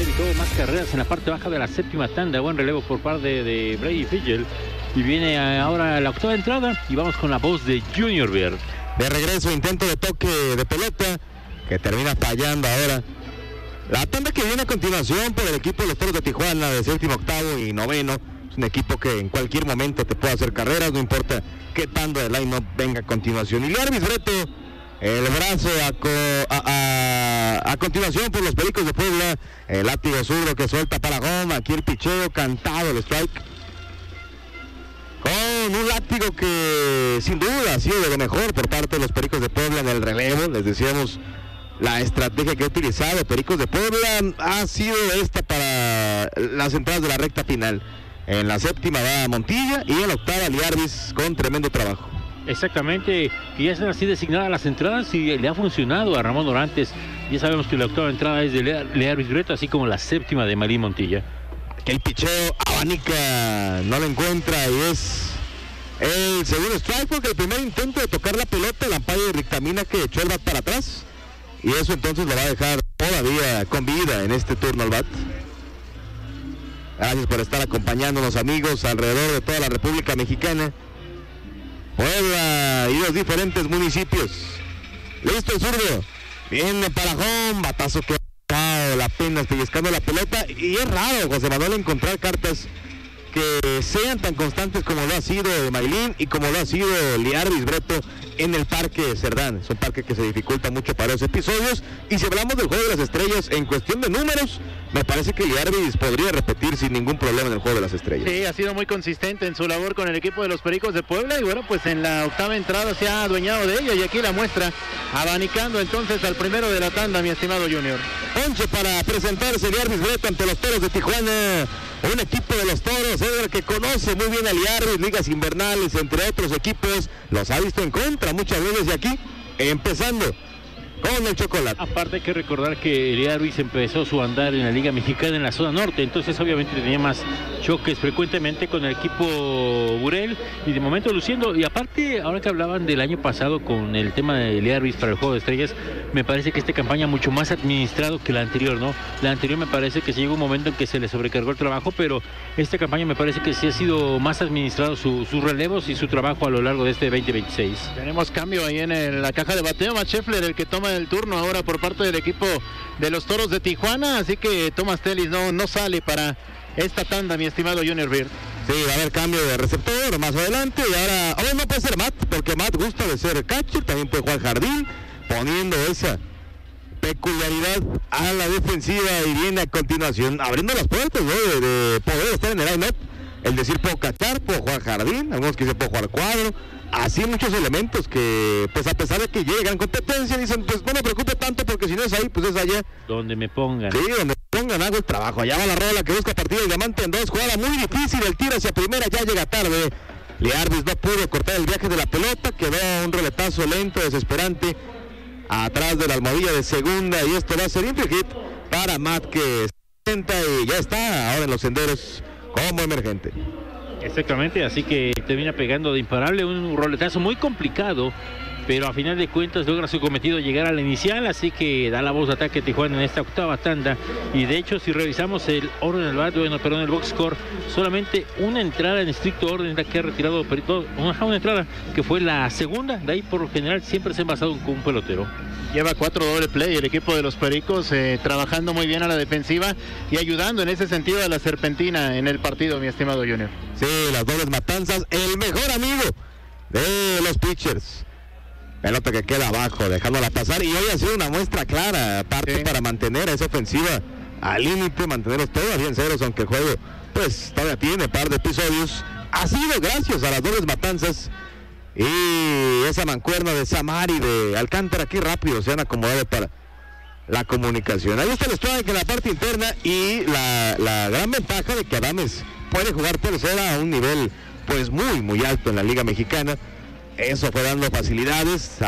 evitó más carreras en la parte baja de la séptima tanda. Buen relevo por parte de Brady Figel. Y viene ahora la octava entrada y vamos con la voz de Junior Beard. De regreso, intento de toque de pelota que termina fallando ahora. La tanda que viene a continuación por el equipo de los Toros de Tijuana de séptimo, octavo y noveno. Es un equipo que en cualquier momento te puede hacer carreras, no importa qué tanda de line-up venga a continuación. Y Liarbis Breto, el brazo a continuación por los Pericos de Puebla. El látigo zurdo que suelta para Goma. Aquí el picheo cantado, el strike. Con un látigo que sin duda ha sido de lo mejor por parte de los Pericos de Puebla en el relevo. Les decíamos, la estrategia que ha utilizado Pericos de Puebla ha sido esta para las entradas de la recta final. En la séptima va Montilla y en la octava Liarbis con tremendo trabajo. Exactamente, que ya están así designadas las entradas y le ha funcionado a Ramón Dorantes. Ya sabemos que la octava entrada es de Liarbis Breto, así como la séptima de Marín Montilla. Que el picheo abanica, no lo encuentra y es el segundo strike porque el primer intento de tocar la pelota, el umpire dictamina que echó el bat para atrás y eso entonces lo va a dejar todavía con vida en este turno al bat. Gracias por estar acompañándonos, amigos, alrededor de toda la República Mexicana, Puebla y los diferentes municipios. Listo el zurdo, viene para home, batazo que la pena pellizcando la pelota y es raro, José Manuel, encontrar cartas que sean tan constantes como lo ha sido Maylin y como lo ha sido Liarbis Breto en el Parque Cerdán. Es un parque que se dificulta mucho para los episodios y si hablamos del Juego de las Estrellas en cuestión de números, me parece que Liarbis podría repetir sin ningún problema en el Juego de las Estrellas. Sí, ha sido muy consistente en su labor con el equipo de los Pericos de Puebla y bueno, pues en la octava entrada se ha adueñado de ella y aquí la muestra, abanicando entonces al primero de la tanda, mi estimado Junior. Ponche para presentarse Liarbis Breto ante los Toros de Tijuana, un equipo de los Toros, el que conoce muy bien a Liarbis, ligas invernales, entre otros equipos, los ha visto en contra muchas veces de aquí, empezando con el chocolate. Aparte hay que recordar que Liarbis empezó su andar en la Liga Mexicana en la zona norte, entonces obviamente tenía más choques frecuentemente con el equipo Burel y de momento luciendo. Y aparte, ahora que hablaban del año pasado con el tema de Liarbis para el Juego de Estrellas, me parece que esta campaña mucho más administrado que la anterior, ¿no? La anterior me parece que sí llegó un momento en que se le sobrecargó el trabajo, pero esta campaña me parece que sí ha sido más administrado sus relevos y su trabajo a lo largo de este 2026. Tenemos cambio ahí en la caja de bateo, Matt Scheffler, el que toma el turno ahora por parte del equipo de los Toros de Tijuana, así que Thomas Telis no sale para esta tanda, mi estimado Junior Beard. Sí, va a haber cambio de receptor más adelante y ahora no puede ser Matt, porque Matt gusta de ser catcher, también puede jugar jardín, poniendo esa peculiaridad a la defensiva y viene a continuación abriendo las puertas, ¿no? de poder estar en el line-up, el decir puedo cachar, puedo jugar jardín, algunos que dicen puedo jugar cuadro, así muchos elementos que pues a pesar de que llegan competencia dicen pues no me preocupe tanto porque si no es ahí pues es allá. Donde me pongan. Sí, donde me pongan hago el trabajo. Allá va la rola que busca partida el diamante en dos, jugada muy difícil, el tiro hacia primera ya llega tarde. Liarbis no pudo cortar el viaje de la pelota, quedó un roletazo lento, desesperante, atrás de la almohadilla de segunda y esto va a ser infield hit para Matt que se sienta y ya está ahora en los senderos como emergente. Exactamente, así que termina pegando de imparable, un roletazo muy complicado, pero a final de cuentas logra su cometido, llegar a la inicial, así que da la voz de ataque Tijuana en esta octava tanda. Y de hecho, si revisamos el orden del bat, el box score, solamente una entrada en estricto orden es la que ha retirado una entrada que fue la segunda, de ahí por lo general siempre se ha basado con un pelotero. Lleva 4 doble play el equipo de los Pericos, trabajando muy bien a la defensiva y ayudando en ese sentido a la serpentina en el partido, mi estimado Junior. Sí, las dobles matanzas, el mejor amigo de los pitchers. Pelota que queda abajo, dejándola pasar y hoy ha sido una muestra clara, aparte para mantener a esa ofensiva al límite, mantenerlos todavía en ceros, aunque el juego pues todavía tiene par de episodios. Ha sido gracias a las dobles matanzas y esa mancuerna de Samari de Alcántara aquí rápido se han acomodado para la comunicación. Ahí está el strike en la parte interna y la gran ventaja de que Adames puede jugar tercera a un nivel pues muy alto en la Liga Mexicana. Eso fue dando facilidades